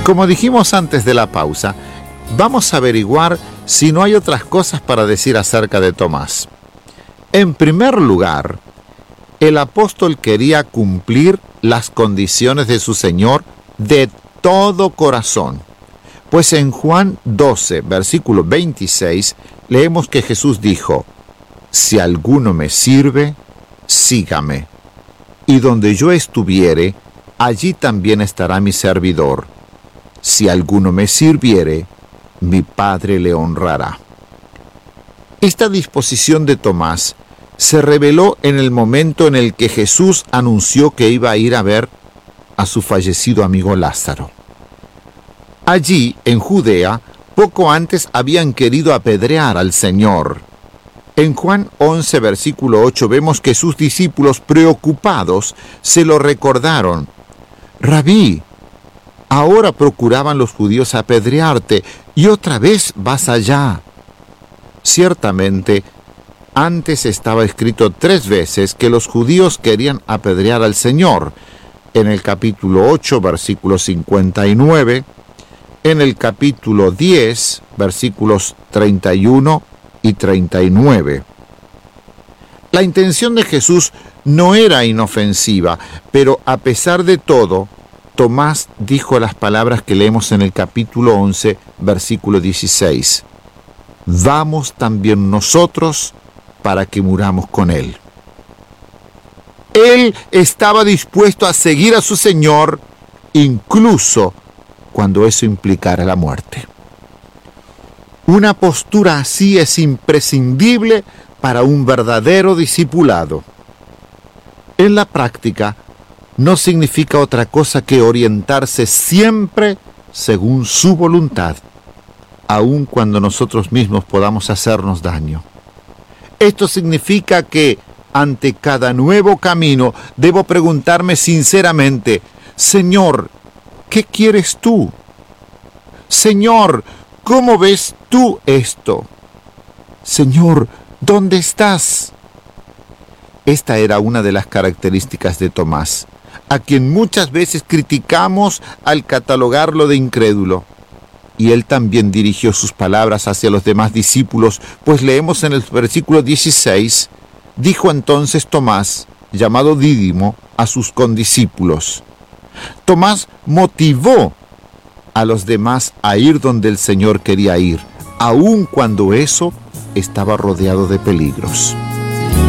Como dijimos antes de la pausa, vamos a averiguar si no hay otras cosas para decir acerca de Tomás. En primer lugar, el apóstol quería cumplir las condiciones de su Señor de todo corazón. Pues en Juan 12, versículo 26, leemos que Jesús dijo: si alguno me sirve, sígame. Y donde yo estuviere, allí también estará mi servidor. Si alguno me sirviere, mi Padre le honrará. Esta disposición de Tomás se reveló en el momento en el que Jesús anunció que iba a ir a ver a su fallecido amigo Lázaro. Allí, en Judea, poco antes habían querido apedrear al Señor. En Juan 11, versículo 8, vemos que sus discípulos, preocupados, se lo recordaron. Rabí, ahora procuraban los judíos apedrearte, y otra vez vas allá. Ciertamente, antes estaba escrito 3 veces que los judíos querían apedrear al Señor. En el capítulo 8, versículo 59, en el capítulo 10, versículos 31 y 39. La intención de Jesús no era inofensiva, pero a pesar de todo, Tomás dijo las palabras que leemos en el capítulo 11, versículo 16. Vamos también nosotros para que muramos con él. Él estaba dispuesto a seguir a su Señor, incluso cuando eso implicara la muerte. Una postura así es imprescindible para un verdadero discipulado. En la práctica, no significa otra cosa que orientarse siempre según su voluntad, aun cuando nosotros mismos podamos hacernos daño. Esto significa que, ante cada nuevo camino, debo preguntarme sinceramente: Señor, ¿qué quieres tú? Señor, ¿cómo ves tú esto? Señor, ¿dónde estás? Esta era una de las características de Tomás, a quien muchas veces criticamos al catalogarlo de incrédulo. Y él también dirigió sus palabras hacia los demás discípulos, pues leemos en el versículo 16, dijo entonces Tomás, llamado Dídimo, a sus condiscípulos. Tomás motivó a los demás a ir donde el Señor quería ir, aun cuando eso estaba rodeado de peligros.